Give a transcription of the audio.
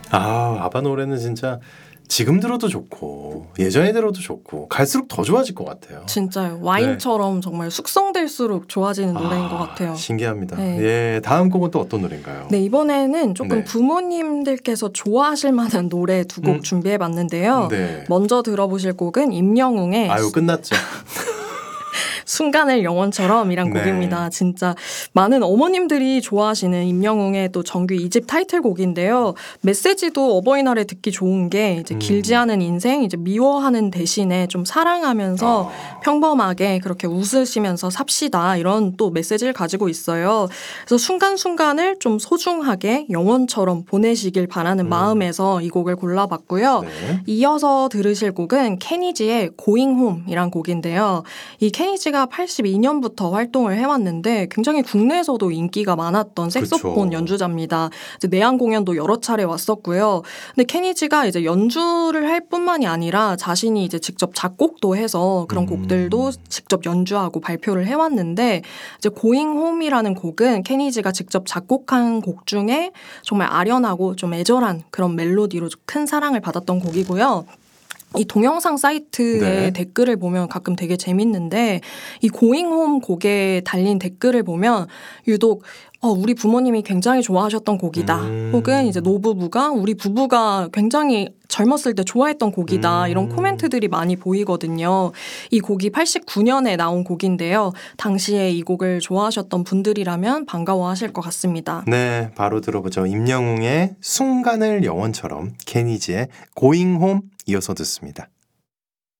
아바 노래는 진짜 지금 들어도 좋고 예전에 들어도 좋고 갈수록 더 좋아질 것 같아요. 진짜요. 와인처럼 정말 숙성될수록 좋아지는 노래인 것 같아요. 신기합니다. 네. 예, 다음 곡은 또 어떤 노래인가요? 네, 이번에는 조금 네. 부모님들께서 좋아하실 만한 노래 두 곡 준비해봤는데요. 네. 먼저 들어보실 곡은 임영웅의 아유, 끝났죠. 순간을 영원처럼이란 네. 곡입니다. 진짜 많은 어머님들이 좋아하시는 임영웅의 또 정규 2집 타이틀곡인데요. 메시지도 어버이날에 듣기 좋은 게 이제 길지 않은 인생 이제 미워하는 대신에 좀 사랑하면서 평범하게 그렇게 웃으시면서 삽시다 이런 또 메시지를 가지고 있어요. 그래서 순간순간을 좀 소중하게 영원처럼 보내시길 바라는 마음에서 이 곡을 골라봤고요. 네. 이어서 들으실 곡은 케니지의 Going Home이란 곡인데요. 이 케니지가 82년부터 활동을 해왔는데 굉장히 국내에서도 인기가 많았던 색소폰 그쵸. 연주자입니다. 이제 내한 공연도 여러 차례 왔었고요. 근데 케니지가 이제 연주를 할 뿐만이 아니라 자신이 이제 직접 작곡도 해서 그런 곡들도 직접 연주하고 발표를 해왔는데 이제 Going Home이라는 곡은 케니지가 직접 작곡한 곡 중에 정말 아련하고 좀 애절한 그런 멜로디로 큰 사랑을 받았던 곡이고요. 이 동영상 사이트의 네. 댓글을 보면 가끔 되게 재밌는데 이 고잉 홈 곡에 달린 댓글을 보면 유독 우리 부모님이 굉장히 좋아하셨던 곡이다. 혹은 이제 노부부가 우리 부부가 굉장히 젊었을 때 좋아했던 곡이다. 이런 코멘트들이 많이 보이거든요. 이 곡이 89년에 나온 곡인데요. 당시에 이 곡을 좋아하셨던 분들이라면 반가워하실 것 같습니다. 네, 바로 들어보죠. 임영웅의 순간을 영원처럼, 케니지의 Going Home 이어서 듣습니다.